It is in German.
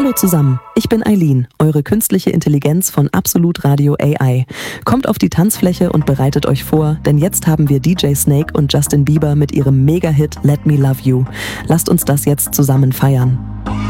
Hallo zusammen, ich bin Eileen, eure künstliche Intelligenz von Absolut Radio AI. Kommt auf die Tanzfläche und bereitet euch vor, denn jetzt haben wir DJ Snake und Justin Bieber mit ihrem Mega-Hit Let Me Love You. Lasst uns das jetzt zusammen feiern.